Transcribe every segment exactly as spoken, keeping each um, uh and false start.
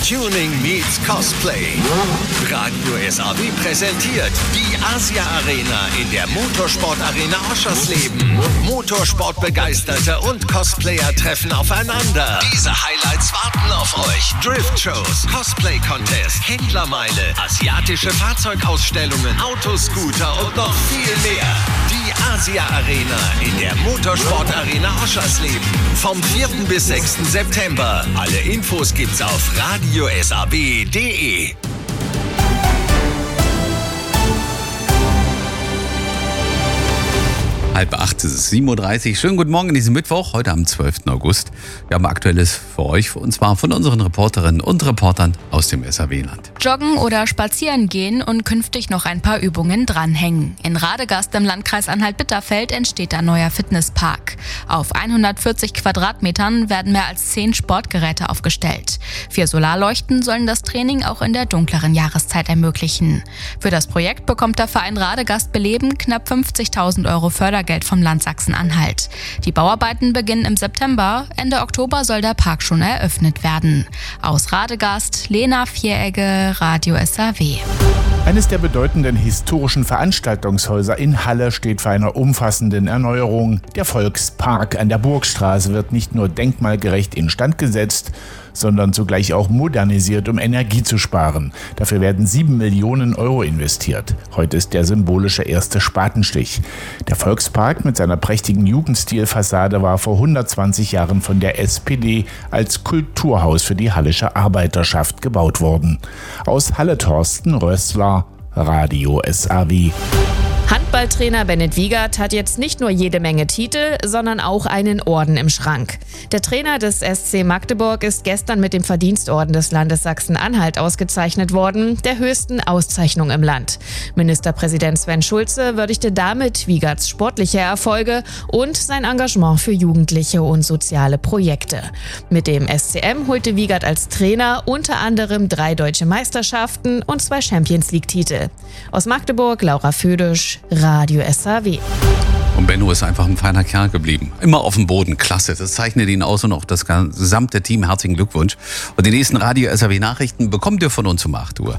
Tuning meets Cosplay. Radio S A W präsentiert die Asia Arena in der Motorsport Arena Oschersleben. Motorsportbegeisterte und Cosplayer treffen aufeinander. Diese Highlights warten auf euch. Drift-Shows, Cosplay-Contest, Händlermeile, asiatische Fahrzeugausstellungen, Autoscooter und noch viel mehr. Die Asia Arena in der Motorsport Arena Oschersleben. Vom vierten bis sechsten September. Alle Infos gibt's auf radio s a w punkt d e. Halb acht ist es, sieben Uhr dreißig. Schönen guten Morgen an diesem Mittwoch, heute am zwölften August. Wir haben Aktuelles für euch, und zwar von unseren Reporterinnen und Reportern aus dem S A W-Land. Joggen oder spazieren gehen und künftig noch ein paar Übungen dranhängen. In Radegast im Landkreis Anhalt-Bitterfeld entsteht ein neuer Fitnesspark. Auf hundertvierzig Quadratmetern werden mehr als zehn Sportgeräte aufgestellt. Vier Solarleuchten sollen das Training auch in der dunkleren Jahreszeit ermöglichen. Für das Projekt bekommt der Verein Radegast Beleben knapp fünfzigtausend Euro Fördergeld vom Land Sachsen-Anhalt. Die Bauarbeiten beginnen im September. Ende Oktober soll der Park schon eröffnet werden. Aus Radegast, Lena Vieregge, Radio S A W. Eines der bedeutenden historischen Veranstaltungshäuser in Halle steht vor einer umfassenden Erneuerung. Der Volkspark an der Burgstraße wird nicht nur denkmalgerecht instand gesetzt, sondern zugleich auch modernisiert, um Energie zu sparen. Dafür werden sieben Millionen Euro investiert. Heute ist der symbolische erste Spatenstich. Der Volkspark mit seiner prächtigen Jugendstilfassade war vor hundertzwanzig Jahren von der S P D als Kulturhaus für die hallische Arbeiterschaft gebaut worden. Aus Halle Thorsten Rössler, Radio S A W. Handballtrainer Bennett Wiegert hat jetzt nicht nur jede Menge Titel, sondern auch einen Orden im Schrank. Der Trainer des S C Magdeburg ist gestern mit dem Verdienstorden des Landes Sachsen-Anhalt ausgezeichnet worden, der höchsten Auszeichnung im Land. Ministerpräsident Sven Schulze würdigte damit Wiegerts sportliche Erfolge und sein Engagement für Jugendliche und soziale Projekte. Mit dem S C M holte Wiegert als Trainer unter anderem drei deutsche Meisterschaften und zwei Champions-League-Titel. Aus Magdeburg, Laura Födisch, Radio S A W. Und Benno ist einfach ein feiner Kerl geblieben. Immer auf dem Boden, klasse. Das zeichnet ihn aus und auch das gesamte Team. Herzlichen Glückwunsch. Und die nächsten Radio S A W Nachrichten bekommt ihr von uns um acht Uhr.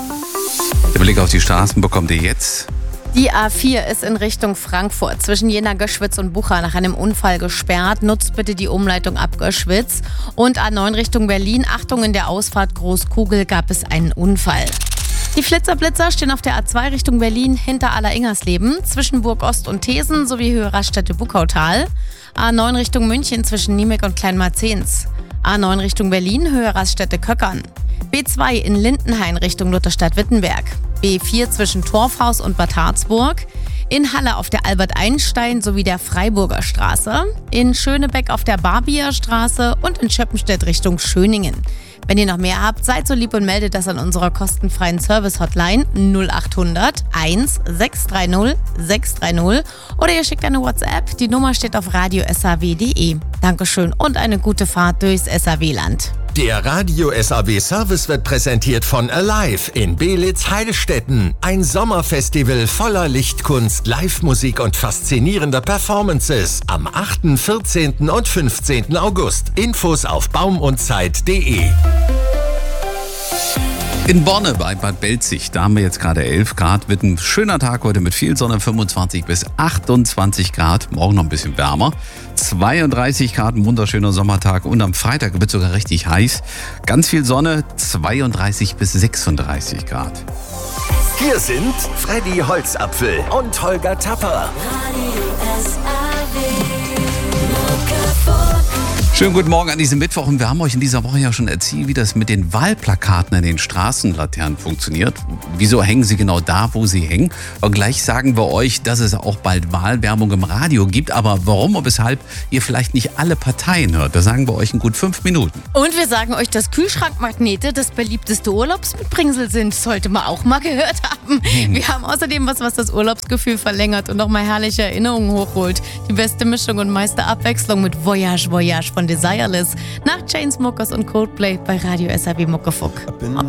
Der Blick auf die Straßen bekommt ihr jetzt. Die A vier ist in Richtung Frankfurt zwischen Jena, Göschwitz und Bucha nach einem Unfall gesperrt. Nutzt bitte die Umleitung ab Göschwitz. Und A neun Richtung Berlin. Achtung, in der Ausfahrt Großkugel gab es einen Unfall. Die Flitzer-Blitzer stehen auf der A zwei Richtung Berlin hinter Aller-Ingersleben, zwischen Burg-Ost und Thesen sowie Höhe Raststätte Buckautal. A neun Richtung München zwischen Niemek und Kleinmarzens. A neun Richtung Berlin, Höhe Raststätte Köckern. B zwei in Lindenhain Richtung Lutherstadt-Wittenberg. B vier zwischen Torfhaus und Bad Harzburg. In Halle auf der Albert-Einstein sowie der Freiburger Straße. In Schönebeck auf der Barbier Straße und in Schöppenstedt Richtung Schöningen. Wenn ihr noch mehr habt, seid so lieb und meldet das an unserer kostenfreien Service-Hotline null acht hundert eins sechs drei null sechs drei null oder ihr schickt eine WhatsApp. Die Nummer steht auf radio s a w punkt d e. Dankeschön und eine gute Fahrt durchs S A W-Land. Der Radio S A W Service wird präsentiert von Alive in Beelitz-Heilstätten. Ein Sommerfestival voller Lichtkunst, Live-Musik und faszinierender Performances. Am achten, vierzehnten und fünfzehnten August. Infos auf baumundzeit punkt d e. In Borne bei Bad Belzig, da haben wir jetzt gerade elf Grad. Wird ein schöner Tag heute mit viel Sonne, fünfundzwanzig bis achtundzwanzig Grad. Morgen noch ein bisschen wärmer. zweiunddreißig Grad, ein wunderschöner Sommertag. Und am Freitag wird sogar richtig heiß. Ganz viel Sonne, zweiunddreißig bis sechsunddreißig Grad. Hier sind Freddy Holzapfel und Holger Tapper. Schönen guten Morgen an diesem Mittwoch, und wir haben euch in dieser Woche ja schon erzählt, wie das mit den Wahlplakaten an den Straßenlaternen funktioniert. Wieso hängen sie genau da, wo sie hängen? Und gleich sagen wir euch, dass es auch bald Wahlwerbung im Radio gibt, aber warum und weshalb ihr vielleicht nicht alle Parteien hört, das sagen wir euch in gut fünf Minuten. Und wir sagen euch, dass Kühlschrankmagnete das beliebteste Urlaubsmitbringsel sind. Sollte man auch mal gehört haben. Hm. Wir haben außerdem was, was das Urlaubsgefühl verlängert und nochmal herrliche Erinnerungen hochholt. Die beste Mischung und meiste Abwechslung mit Voyage, Voyage von Desireless nach Chainsmokers und Coldplay bei Radio S A W Muckefuck.